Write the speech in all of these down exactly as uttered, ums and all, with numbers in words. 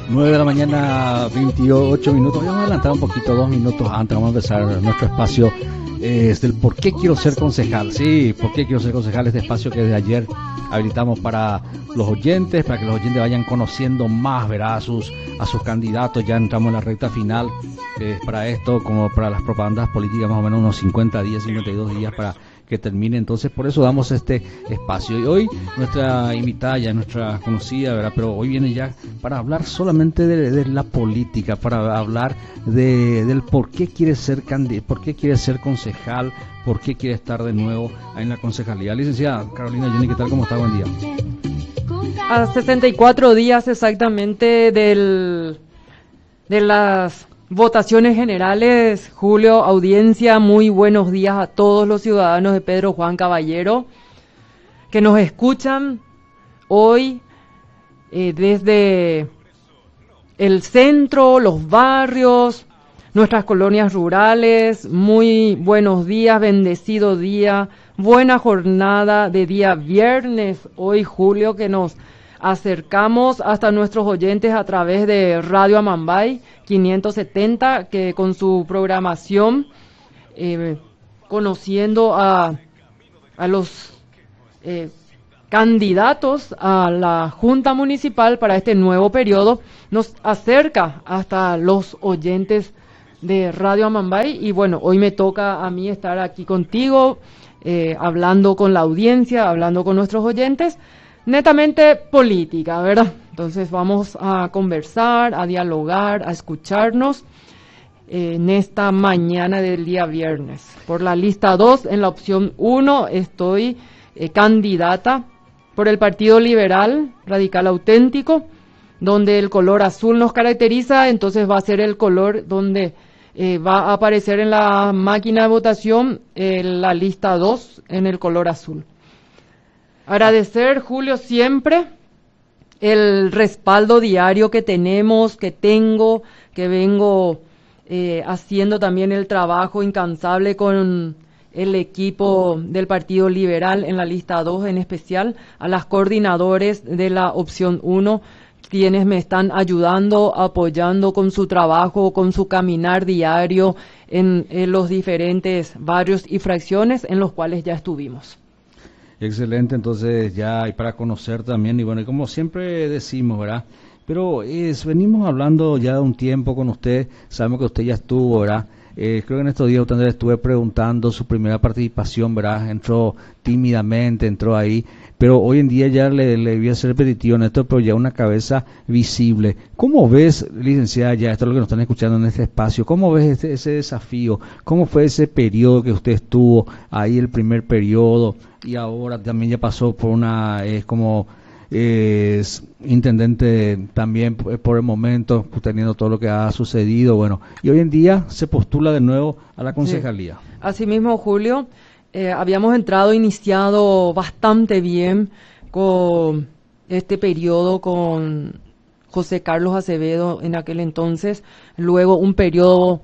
nueve de la mañana, veintiocho minutos. Vamos a adelantar un poquito, dos minutos antes. Vamos a empezar nuestro espacio eh, es del por qué quiero ser concejal. Sí, por qué quiero ser concejal. Este espacio que desde ayer habilitamos para los oyentes, para que los oyentes vayan conociendo más, ¿verdad? A sus, a sus candidatos. Ya entramos en la recta final. Eh, para esto, como para las propagandas políticas, más o menos unos cincuenta días, cincuenta y dos días para que termine. Entonces, por eso damos este espacio. Y hoy nuestra invitada, ya nuestra conocida, ¿verdad? Pero hoy viene ya para hablar solamente de, de la política, para hablar de, del por qué quiere ser candidato, por qué quiere ser concejal, por qué quiere estar de nuevo en la concejalía. Licenciada Carolina Jenny, ¿qué tal? ¿Cómo está? Buen día. A sesenta y cuatro días exactamente del de las votaciones generales, Julio, audiencia, muy buenos días a todos los ciudadanos de Pedro Juan Caballero que nos escuchan hoy eh, desde el centro, los barrios, nuestras colonias rurales. Muy buenos días, bendecido día, buena jornada de día viernes, hoy Julio, que nos acercamos hasta nuestros oyentes a través de Radio Amambay quinientos setenta, que con su programación, eh, conociendo a, a los eh, candidatos a la Junta Municipal para este nuevo periodo, nos acerca hasta los oyentes de Radio Amambay. Y bueno, hoy me toca a mí estar aquí contigo, eh, hablando con la audiencia, hablando con nuestros oyentes, netamente política, ¿verdad? Entonces vamos a conversar, a dialogar, a escucharnos eh, en esta mañana del día viernes. Por la lista dos, en la opción uno, estoy eh, candidata por el Partido Liberal Radical Auténtico, donde el color azul nos caracteriza. Entonces va a ser el color donde eh, va a aparecer en la máquina de votación eh, la lista dos en el color azul. Agradecer, Julio, siempre el respaldo diario que tenemos, que tengo, que vengo eh, haciendo también el trabajo incansable con el equipo del Partido Liberal en la lista dos, en especial a las coordinadores de la opción uno, quienes me están ayudando, apoyando con su trabajo, con su caminar diario en, en los diferentes barrios y fracciones en los cuales ya estuvimos. Excelente, entonces ya hay para conocer también, y bueno, y como siempre decimos, ¿verdad? Pero es, venimos hablando ya de un tiempo con usted, sabemos que usted ya estuvo, ¿verdad? Eh, creo que en estos días usted le estuve preguntando su primera participación, ¿verdad? Entró tímidamente, entró ahí, pero hoy en día ya le, le voy a ser repetitivo en esto, pero ya una cabeza visible. ¿Cómo ves, licenciada, ya esto es lo que nos están escuchando en este espacio, cómo ves este, ese desafío? ¿Cómo fue ese periodo que usted estuvo ahí, el primer periodo? Y ahora también ya pasó por una, es eh, como eh, intendente también por el momento, teniendo todo lo que ha sucedido, bueno, y hoy en día se postula de nuevo a la concejalía. Sí. Asimismo, Julio, eh, habíamos entrado, iniciado bastante bien con este periodo con José Carlos Acevedo en aquel entonces, luego un periodo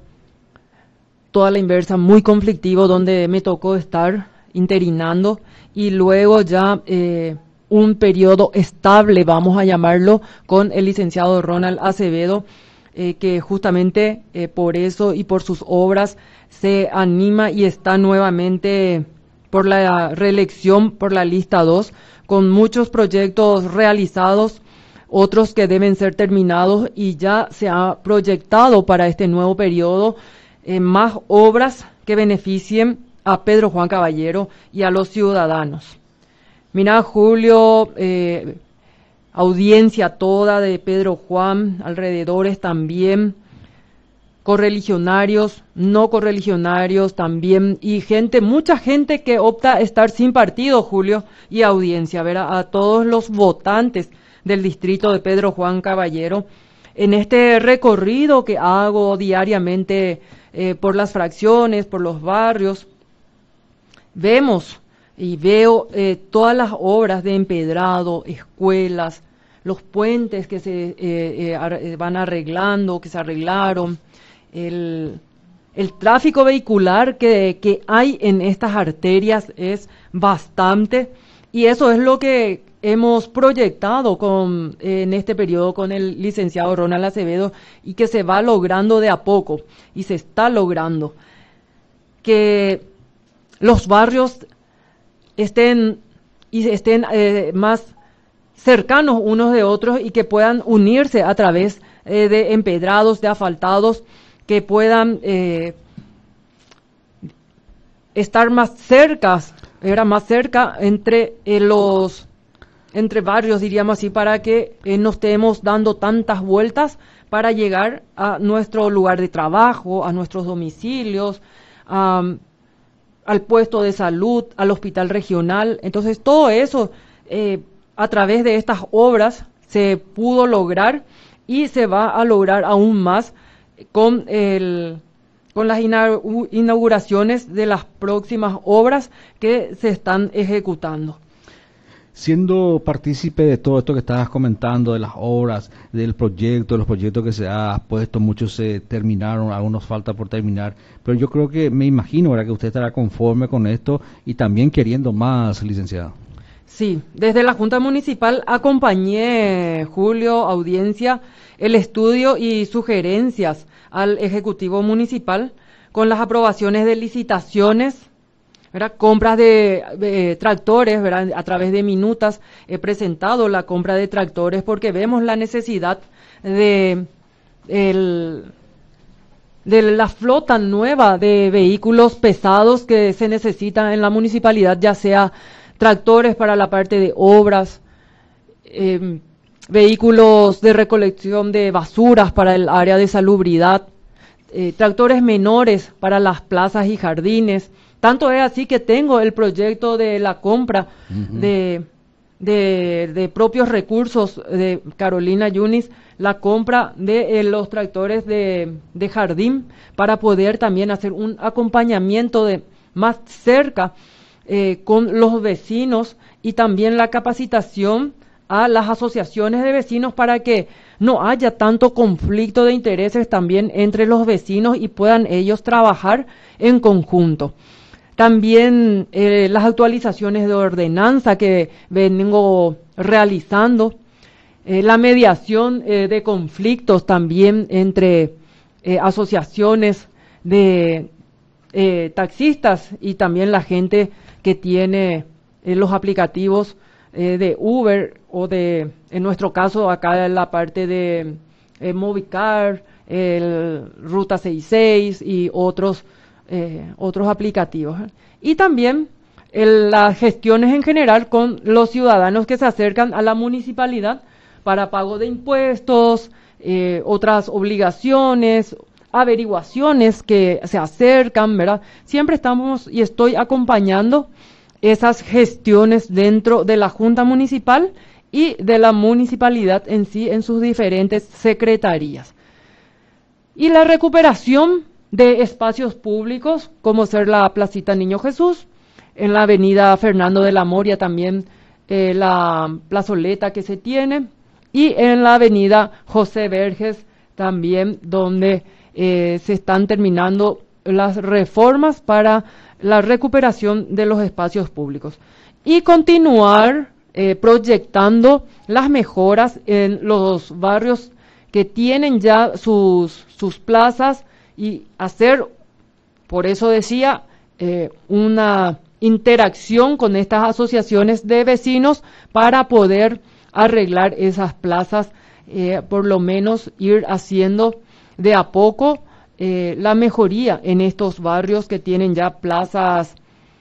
toda la inversa muy conflictivo donde me tocó estar interinando, y luego ya eh, un periodo estable, vamos a llamarlo, con el licenciado Ronald Acevedo, eh, que justamente eh, por eso y por sus obras se anima y está nuevamente por la reelección por la lista dos, con muchos proyectos realizados, otros que deben ser terminados, y ya se ha proyectado para este nuevo periodo eh, más obras que beneficien a Pedro Juan Caballero y a los ciudadanos. Mira, Julio, eh, audiencia toda de Pedro Juan, alrededores también, correligionarios, no correligionarios también, y gente, mucha gente que opta a estar sin partido, Julio, y audiencia, ¿verdad? A todos los votantes del distrito de Pedro Juan Caballero, en este recorrido que hago diariamente eh, por las fracciones, por los barrios, vemos y veo eh, todas las obras de empedrado, escuelas, los puentes que se eh, eh, van arreglando, que se arreglaron, el, el tráfico vehicular que, que hay en estas arterias es bastante, y eso es lo que hemos proyectado con, eh, en este periodo con el licenciado Ronald Acevedo y que se va logrando de a poco y se está logrando que los barrios estén y estén eh, más cercanos unos de otros y que puedan unirse a través eh, de empedrados, de asfaltados, que puedan eh, estar más cerca, era más cerca entre eh, los entre barrios, diríamos así, para que eh, no estemos dando tantas vueltas para llegar a nuestro lugar de trabajo, a nuestros domicilios, um, al puesto de salud, al hospital regional. Entonces, todo eso, eh, a través de estas obras, se pudo lograr y se va a lograr aún más con, el, con las inauguraciones de las próximas obras que se están ejecutando. Siendo partícipe de todo esto que estabas comentando, de las obras, del proyecto, de los proyectos que se ha puesto, muchos se terminaron, algunos falta por terminar, pero yo creo que, me imagino, ¿verdad?, que usted estará conforme con esto y también queriendo más, licenciado. Sí, desde la Junta Municipal acompañé, Julio, audiencia, el estudio y sugerencias al Ejecutivo Municipal con las aprobaciones de licitaciones, ¿verdad?, compras de, de tractores, ¿verdad?, a través de minutas he presentado la compra de tractores porque vemos la necesidad de, el, de la flota nueva de vehículos pesados que se necesitan en la municipalidad, ya sea tractores para la parte de obras, eh, vehículos de recolección de basuras para el área de salubridad, eh, tractores menores para las plazas y jardines. Tanto es así que tengo el proyecto de la compra uh-huh. de, de, de propios recursos de Carolina Yunis, la compra de eh, los tractores de, de jardín para poder también hacer un acompañamiento de más cerca eh, con los vecinos y también la capacitación a las asociaciones de vecinos para que no haya tanto conflicto de intereses también entre los vecinos y puedan ellos trabajar en conjunto. También eh, las actualizaciones de ordenanza que vengo realizando, eh, la mediación eh, de conflictos también entre eh, asociaciones de eh, taxistas y también la gente que tiene eh, los aplicativos eh, de Uber o de, en nuestro caso acá en la parte de eh, Movicar, el Ruta sesenta y seis y otros Eh, otros aplicativos. Y también el, las gestiones en general con los ciudadanos que se acercan a la municipalidad para pago de impuestos, eh, otras obligaciones, averiguaciones que se acercan, ¿verdad? Siempre estamos y estoy acompañando esas gestiones dentro de la Junta Municipal y de la municipalidad en sí, en sus diferentes secretarías. Y la recuperación de espacios públicos, como ser la Placita Niño Jesús, en la avenida Fernando de la Moria también eh, la plazoleta que se tiene, y en la avenida José Verges también, donde eh, se están terminando las reformas para la recuperación de los espacios públicos. Y continuar eh, proyectando las mejoras en los barrios que tienen ya sus, sus plazas, y hacer, por eso decía, eh, una interacción con estas asociaciones de vecinos para poder arreglar esas plazas, eh, por lo menos ir haciendo de a poco eh, la mejoría en estos barrios que tienen ya plazas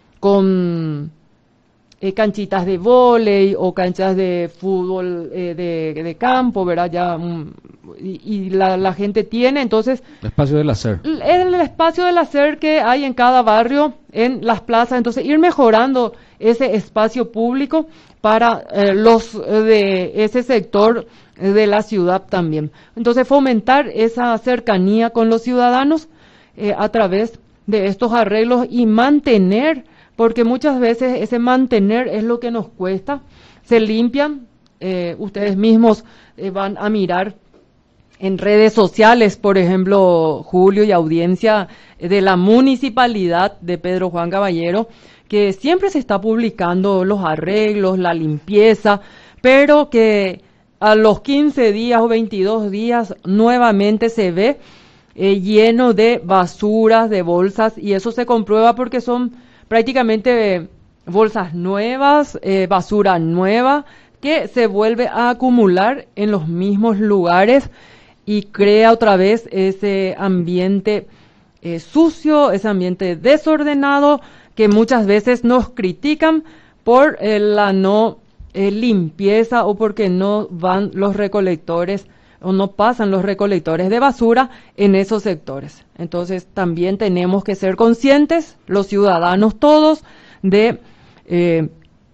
con eh, canchitas de vóley o canchas de fútbol eh, de, de campo, ¿verdad? Ya, um, y, y la, la gente tiene, entonces... El espacio del hacer. El, el espacio del hacer que hay en cada barrio, en las plazas, entonces ir mejorando ese espacio público para eh, los de ese sector de la ciudad también. Entonces fomentar esa cercanía con los ciudadanos eh, a través de estos arreglos y mantener, porque muchas veces ese mantener es lo que nos cuesta. Se limpian, eh, ustedes mismos eh, van a mirar en redes sociales, por ejemplo, Julio y audiencia de la municipalidad de Pedro Juan Caballero, que siempre se está publicando los arreglos, la limpieza, pero que a los quince días o veintidós días nuevamente se ve eh, lleno de basuras, de bolsas, y eso se comprueba porque son prácticamente eh, bolsas nuevas, eh, basura nueva, que se vuelve a acumular en los mismos lugares y crea otra vez ese ambiente eh, sucio, ese ambiente desordenado, que muchas veces nos critican por eh, la no eh, limpieza o porque no van los recolectores o no pasan los recolectores de basura en esos sectores. Entonces también tenemos que ser conscientes, los ciudadanos todos, de eh,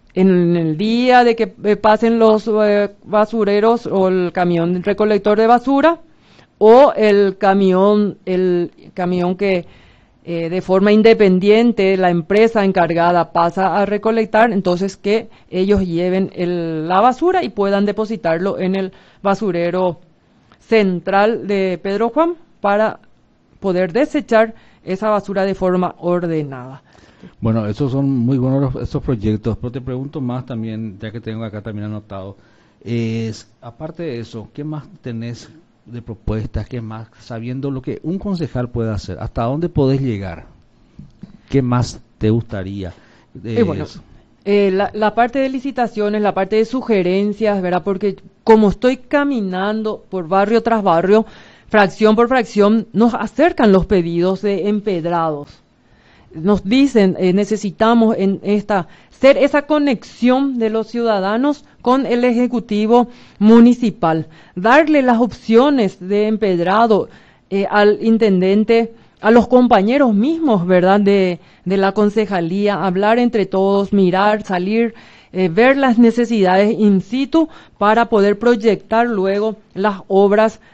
en el día de que eh, pasen los eh, basureros o el camión recolector de basura o el camión, el camión que eh, de forma independiente la empresa encargada pasa a recolectar, entonces que ellos lleven el, la basura y puedan depositarlo en el basurero central de Pedro Juan para poder desechar esa basura de forma ordenada. Bueno, esos son muy buenos los- esos proyectos, pero te pregunto más también, ya que tengo acá también anotado, es, aparte de eso, ¿qué más tenés de propuestas? ¿Qué más, sabiendo lo que un concejal puede hacer? ¿Hasta dónde podés llegar? ¿Qué más te gustaría? Y bueno, Es- eh, la, la parte de licitaciones, la parte de sugerencias, ¿verdad? Porque como estoy caminando por barrio tras barrio, fracción por fracción, nos acercan los pedidos de empedrados. Nos dicen, eh, necesitamos en esta ser esa conexión de los ciudadanos con el Ejecutivo Municipal, darle las opciones de empedrado eh, al intendente, a los compañeros mismos, ¿verdad?, de, de la concejalía, hablar entre todos, mirar, salir, eh, ver las necesidades in situ para poder proyectar luego las obras